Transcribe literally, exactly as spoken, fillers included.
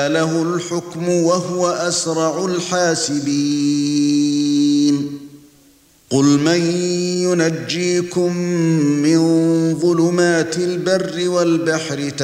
له الحكم وهو أسرع الحاسبين قل من ينجيكم من ظلمات البر والبحر